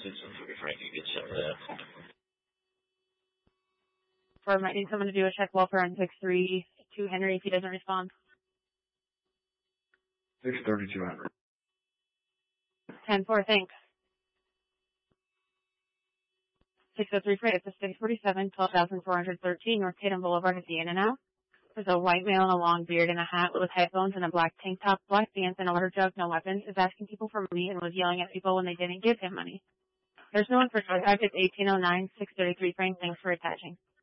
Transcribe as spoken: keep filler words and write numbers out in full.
six oh three Frank, you get checked out. Or might need someone to do a check welfare on six three two Henry if he doesn't respond. six thirty-two Henry. ten four, thanks. six oh three Freight, it's a six forty-seven, twelve thousand four hundred thirteen North Tatum Boulevard at the In-N-Out. There's a white male in a long beard and a hat with headphones and a black tank top, black pants, and a water jug, no weapons, is asking people for money and was yelling at people when they didn't give him money. There's no one for contact. It's eighteen oh nine, six thirty-three Frank. Thanks for attaching.